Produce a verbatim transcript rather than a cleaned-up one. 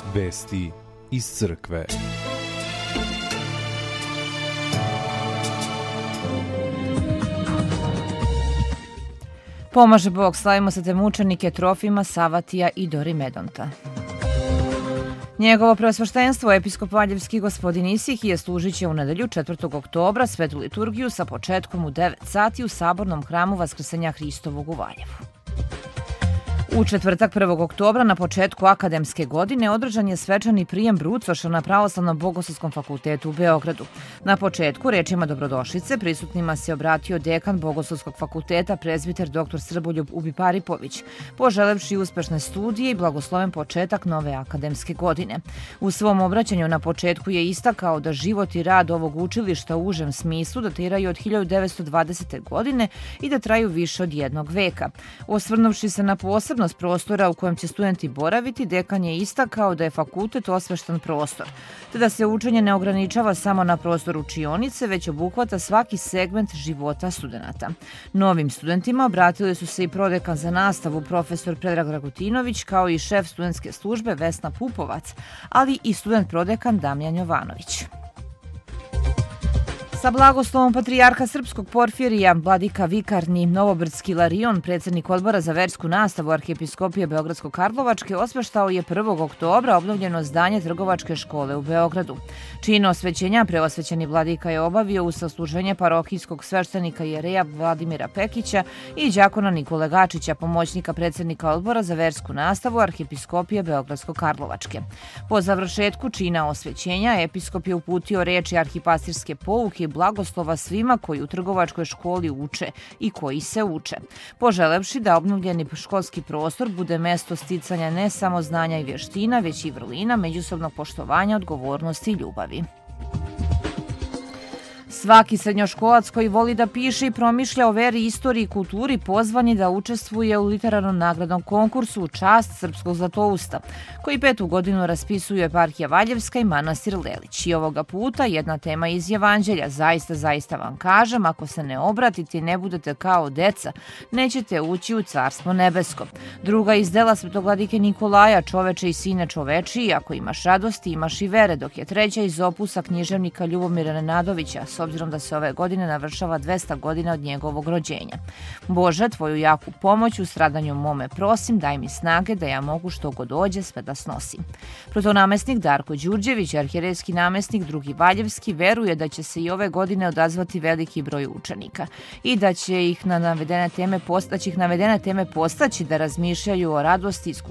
Vesti iz crkve. Pomaže Bog, slavimo se te mučenike Trofima, Savatija i Dorimedonta. Njegovo preosveštenstvo, episkop Valjevski gospodin Isihije, služit će u nedelju četvrtog oktobra svetu liturgiju sa početkom u devet sati u Sabornom hramu Vaskrsenja Hristovog u Valjevu. U četvrtak prvog oktobra na početku akademske godine održan je svečani prijem brucoša na Pravoslavnom bogoslovskom fakultetu u Beogradu. Na početku, rečima dobrodošlice, prisutnima se obratio dekan Bogoslovskog fakulteta prezbiter dr Srboljub Ubiparipović, poželevši uspešne studije i blagosloven početak nove akademske godine. U svom obraćanju na početku je istakao da život i rad ovog učilišta u užem smislu datiraju od hiljadu devetsto dvadesete. godine i da traju više od jednog veka. Osvrnuvši se na posebno prostora u kojem će studenti boraviti, dekan je istakao da je fakultet osveštan prostor, te da se učenje ne ograničava samo na prostor učionice, već obuhvata svaki segment života studenata. Novim studentima obratili su se i prodekan za nastavu profesor Predrag Dragutinović, kao i šef studentske službe Vesna Pupovac, ali i student prodekan Damjan Jovanović. Sa blagoslovom patrijarha srpskog Porfirija, vladika Vikarni Novobrdski Ilarion, predsjednik odbora za versku nastavu Arhijepiskopije Beogradsko-Karlovačke, osveštao je prvog oktobra obnovljeno zdanje Trgovačke škole u Beogradu. Čin osvećenja preosvećeni vladika je obavio uz sasluženje parohijskog sveštenika jereja Vladimira Pekića i đakona Nikole Gačića, pomoćnika predsjednika odbora za versku nastavu Arhijepiskopije Beogradsko-Karlovačke. Po završetku čina osvećenja, episkop je uputio reči arhipastirske pouke i blagoslova svima koji u Trgovačkoj školi uče i koji se uče, poželevši da obnovljeni školski prostor bude mesto sticanja ne samo znanja i vještina, već i vrlina međusobnog poštovanja, odgovornosti i ljubavi. Svaki srednjoškolac koji voli da piše i promišlja o veri, istoriji i kulturi pozvan je da učestvuje u literarnom nagradnom konkursu u čast Srpskog Zlatousta, koji petu godinu raspisuju eparhija Valjevska i manastir Lelić. I ovoga puta jedna tema iz Evanđelja: zaista, zaista vam kažem, ako se ne obratite i ne budete kao deca, nećete ući u Carstvo nebesko. Druga iz dela svetog vladike Nikolaja: čoveče i sine čovečiji, ako imaš radosti, imaš i vere, dok je treća iz opusa književnika Ljubomira Nenadovića, s obzirom da se ove godine navršava dvesta godina od njegovog rođenja. Bože, tvoju jaku pomoć u stradanju mome prosim, daj mi snage da ja mogu što god dođe sve da snosim. Protonamestnik Darko Đurđević, arhijerejski namestnik drugi Valjevski, veruje da će se i ove godine odazvati veliki broj učenika i da će ih na navedene teme postaći, ih navedene teme postaći da razmišljaju o radosti,